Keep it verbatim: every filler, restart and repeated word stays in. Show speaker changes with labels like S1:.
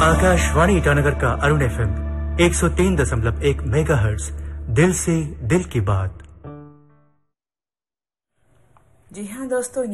S1: आकाशवाणी ईटानगर का अरुण एफएम एक सौ तीन दशमलव एक मेगाहर्ट्ज, दिल से दिल की बात।
S2: जी हाँ दोस्तों,